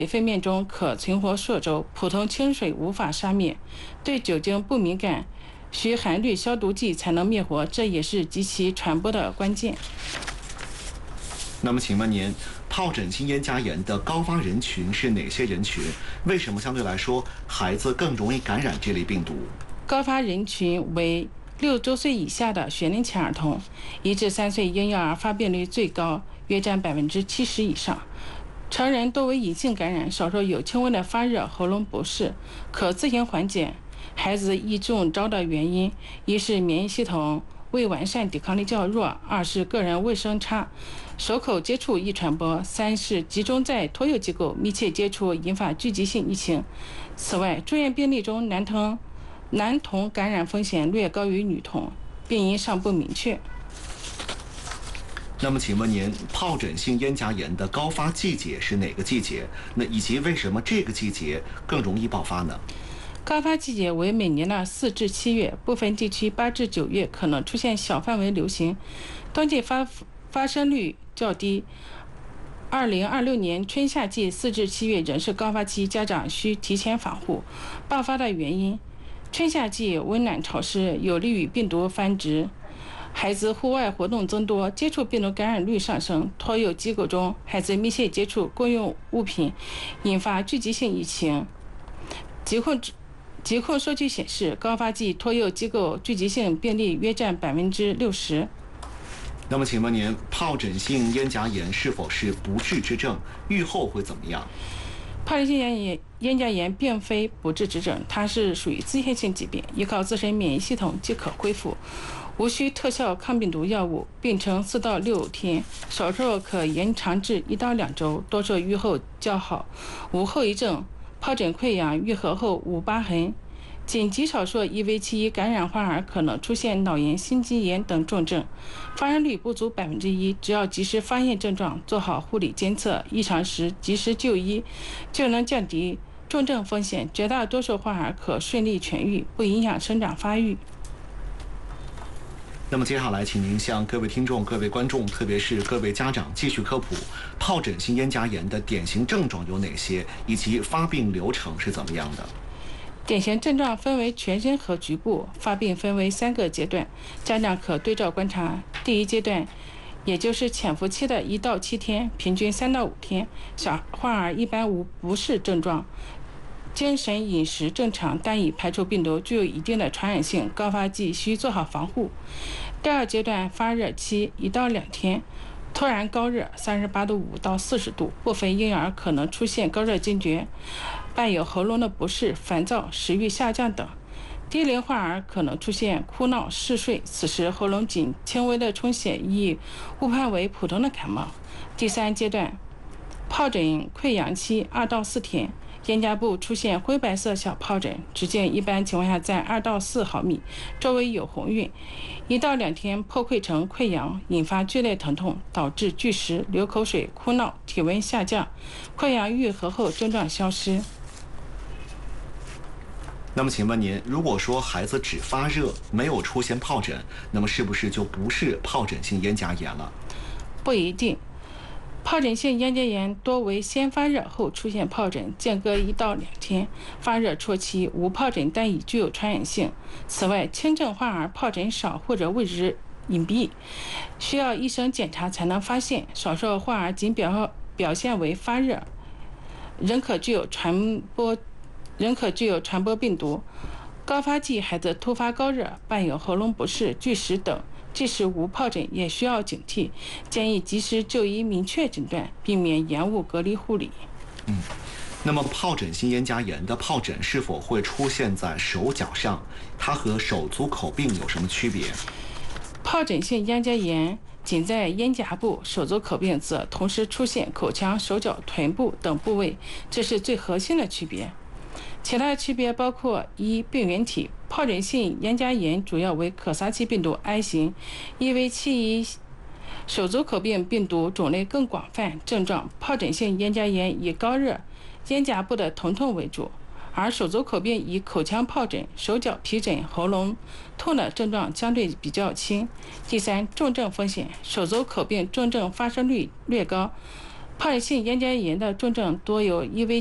肺面中可存活数周，普通清水无法杀灭，对酒精不敏感，需含氯消毒剂才能灭活，这也是及其传播的关键。 那么请问您，疱疹性咽颊炎的高发人群是哪些人群？为什么相对来说孩子更容易感染这类病毒？ 高发人群为6周岁以下的学龄期儿童，1至3岁婴幼儿发病率最高，约占70%以上。成人多为隐性感染，少数有轻微的发热、喉咙不适，可自行缓解。孩子易中招的原因，一是免疫系统未完善，抵抗力较弱；2是个人卫生差，手口接触易传播；3是集中在托幼机构密切接触引发聚集性疫情。此外，住院病例中男童感染风险略高于女童，病因尚不明确。 那么请问您，疱疹性咽颊炎的高发季节是哪个季节？那以及为什么这个季节更容易爆发呢？ 高发季节为每年的4至7月，部分地区8至9月可能出现小范围流行，冬季发生率较低。2026年春夏季4至7月仍是高发期，家长需提前防护。爆发的原因，春夏季温暖潮湿，有利于病毒繁殖。孩子户外活动增多，接触病毒感染率上升。托幼机构中，孩子密切接触公用物品，引发聚集性疫情。疾控数据显示，高发季托幼机构聚集性病例约占60%。 那么请问您，疱疹性咽颊炎是否是不治之症？预后会怎么样？ 疱疹性咽颊炎并非不治之症，它是属于自限性疾病，依靠自身免疫系统即可恢复，无需特效抗病毒药物，病程4到6天，少数可延长至1到2周，多数愈后较好，无后遗症。疱疹溃疡愈合后无疤痕，仅极少数EV71感染患儿可能出现脑炎、心肌炎等重症，发生率不足1%。只要及时发现症状，做好护理监测，异常时及时就医，就能降低重症风险。绝大多数患儿可顺利痊愈，不影响生长发育。 那么接下来，请您向各位听众、各位观众，特别是各位家长继续科普疱疹性咽颊炎的典型症状有哪些，以及发病流程是怎么样的。 典型症状分为全身和局部，发病分为3个阶段，家长可对照观察。第一阶段，也就是潜伏期的1到7天，平均3到5天，小患儿一般无不适症状，精神饮食正常，但已排除病毒，具有一定的传染性，高发季需做好防护。第二阶段发热期1到2天，突然高热38.5度到40度，部分婴儿可能出现高热惊厥，伴有喉咙的不适、烦躁、食欲下降等。低龄患儿可能出现哭闹、嗜睡，此时喉咙仅轻微的充血，易误判为普通的感冒。第三阶段疱疹溃疡期2到4天，咽颊部出现灰白色小疱疹，直径一般情况下在2到4毫米，周围有红晕，1到2天破溃成溃疡，引发剧烈疼痛，导致拒食、流口水、哭闹、体温下降，溃疡愈合后症状消失。 那么请问您，如果说孩子只发热，没有出现疱疹，那么是不是就不是疱疹性咽颊炎了？ 不一定。疱疹性咽峡炎多为先发热后出现疱疹，间隔1到2天，发热初期无疱疹，但已具有传染性。此外，轻症患儿疱疹少或者位置隐蔽，需要医生检查才能发现。少数患儿仅表现为发热，仍可具有传播病毒。高发季孩子突发高热，伴有喉咙不适、拒食等，即使无疱疹也需要警惕，建议及时就医明确诊断，避免延误隔离护理。 那么疱疹性咽颊炎的疱疹是否会出现在手脚上？它和手足口病有什么区别？ 疱疹性咽峡炎仅在咽颊部，手足口病则同时出现口腔、手脚、臀部等部位，这是最核心的区别。其他区别包括：一、病原体，疱疹性咽峡炎主要为可萨奇病毒 I 型，EV71手足口病病毒种类更广泛，症状疱疹性咽峡炎以高热、咽颊部的疼痛为主，而手足口病以口腔疱疹、手脚皮疹、喉咙痛的症状相对比较轻。第三，重症风险，手足口病重症发生率略高， 疱疹性咽峡炎的重症多有异位